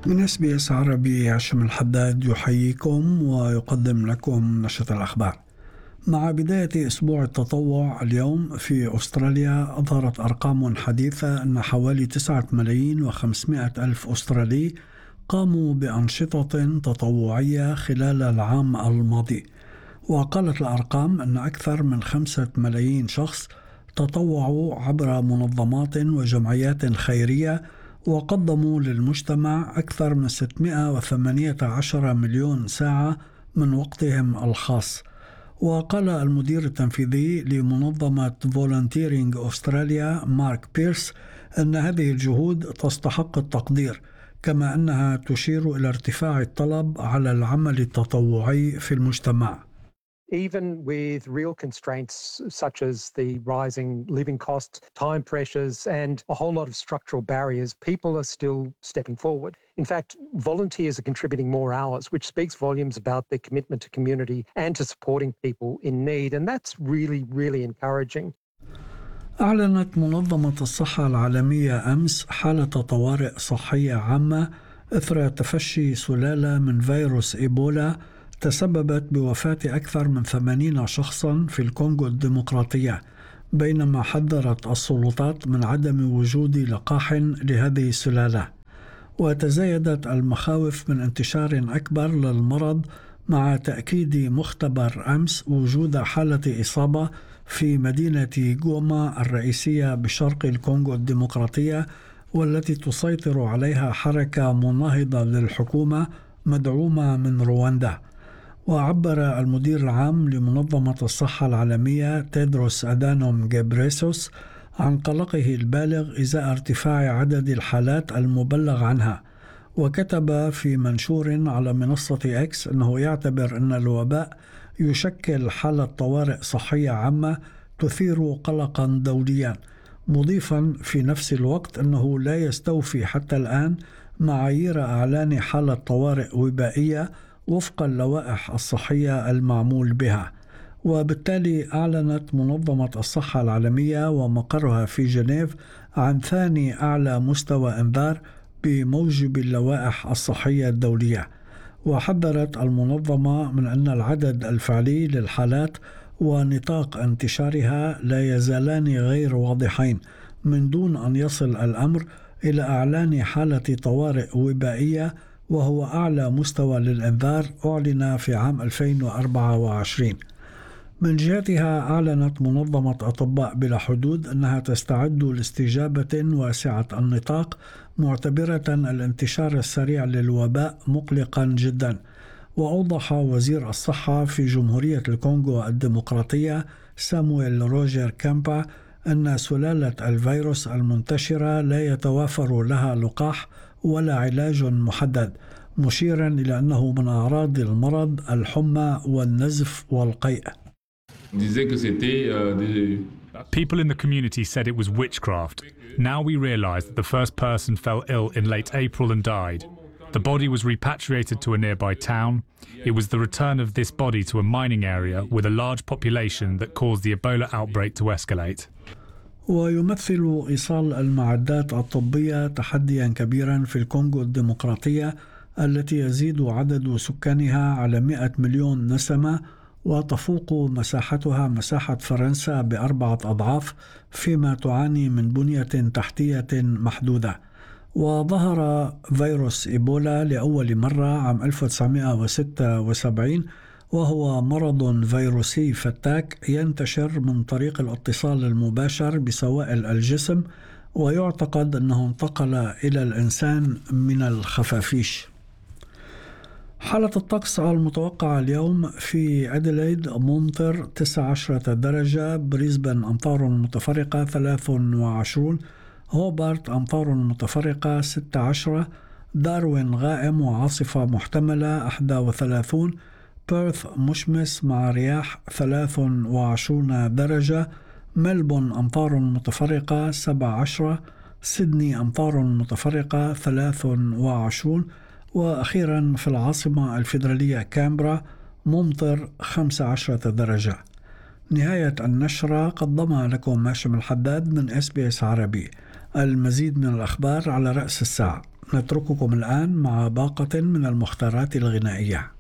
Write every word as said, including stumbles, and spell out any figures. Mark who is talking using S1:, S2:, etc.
S1: من اس بي اس عربي، هاشم الحداد يحييكم ويقدم لكم نشرة الأخبار. مع بداية أسبوع التطوع اليوم في أستراليا، أظهرت أرقام حديثة أن حوالي تسعة ملايين وخمسمائة ألف أسترالي قاموا بأنشطة تطوعية خلال العام الماضي. وقالت الأرقام أن أكثر من خمسة ملايين شخص تطوعوا عبر منظمات وجمعيات خيرية، وقدموا للمجتمع أكثر من ستمائة وثمانية عشر مليون ساعة من وقتهم الخاص. وقال المدير التنفيذي لمنظمة فولنتيرينج أستراليا مارك بيرس أن هذه الجهود تستحق التقدير، كما أنها تشير إلى ارتفاع الطلب على العمل التطوعي في المجتمع.
S2: Even with real constraints such as the rising living costs, time pressures, and a whole lot of structural barriers, people are still stepping forward. In fact, volunteers are contributing more hours, which speaks volumes about their commitment to community and to supporting people in need. And that's really, really encouraging.
S1: أعلنت منظمة الصحة العالمية أمس حالة طوارئ صحية عامة إثر تفشي سلالة من فيروس إيبولا تسببت بوفاة أكثر من ثمانين شخصاً في الكونغو الديمقراطية، بينما حذرت السلطات من عدم وجود لقاح لهذه السلالة. وتزايدت المخاوف من انتشار أكبر للمرض، مع تأكيد مختبر أمس وجود حالة إصابة في مدينة غوما الرئيسية بشرق الكونغو الديمقراطية، والتي تسيطر عليها حركة مناهضة للحكومة مدعومة من رواندا. وعبر المدير العام لمنظمة الصحة العالمية تيدروس أدانوم غيبريسوس عن قلقه البالغ إزاء ارتفاع عدد الحالات المبلغ عنها، وكتب في منشور على منصة إكس أنه يعتبر أن الوباء يشكل حالة طوارئ صحية عامة تثير قلقا دوليا، مضيفا في نفس الوقت أنه لا يستوفي حتى الآن معايير إعلان حالة طوارئ وبائية وفق اللوائح الصحية المعمول بها. وبالتالي أعلنت منظمة الصحة العالمية ومقرها في جنيف عن ثاني أعلى مستوى إنذار بموجب اللوائح الصحية الدولية. وحذرت المنظمة من أن العدد الفعلي للحالات ونطاق انتشارها لا يزالان غير واضحين، من دون أن يصل الأمر إلى إعلان حالة طوارئ وبائية، وهو أعلى مستوى للإنذار أعلن في عام ألفين وأربعة وعشرين. من جهتها أعلنت منظمة أطباء بلا حدود أنها تستعد لاستجابة واسعة النطاق، معتبرة الانتشار السريع للوباء مقلقا جدا. وأوضح وزير الصحة في جمهورية الكونغو الديمقراطية سامويل روجر كامبا أن سلالة الفيروس المنتشرة لا يتوافر لها لقاح ولا علاج محدد، مشيرا إلى أنه من أعراض المرض الحمى والنزف والقيء.
S3: People in the community said it was witchcraft. Now we realize that the first person fell ill in late April and died. The body was repatriated to a nearby town. It was the return of this body to a mining area with a large population that caused the Ebola outbreak to escalate.
S1: ويمثل إيصال المعدات الطبية تحديا كبيرا في الكونغو الديمقراطية، التي يزيد عدد سكانها على مئة مليون نسمة، وتفوق مساحتها مساحة فرنسا بأربعة أضعاف، فيما تعاني من بنية تحتية محدودة. وظهر فيروس إيبولا لأول مرة عام ألف وتسعمائة وستة وسبعين، وهو مرض فيروسي فتاك ينتشر من طريق الاتصال المباشر بسوائل الجسم، ويعتقد أنه انتقل إلى الإنسان من الخفافيش. حالة الطقس المتوقعة اليوم: في أديلايد ممطر تسعة عشر درجة، بريسبن أمطار متفرقة ثلاثة وعشرين، هوبارت أمطار متفرقة ستة عشر، داروين غائم وعاصفة محتملة إحدى وثلاثين، بيرث مشمس مع رياح ثلاث وعشرين درجة، ملبون أمطار متفرقة سبعة عشر، سيدني أمطار متفرقة ثلاث وعشرين، وأخيرا في العاصمة الفيدرالية كامبرا ممطر خمسة عشر درجة. نهاية النشرة، قدمها لكم هاشم الحداد من اس بي اس عربي. المزيد من الأخبار على رأس الساعة. نترككم الآن مع باقة من المختارات الغنائية.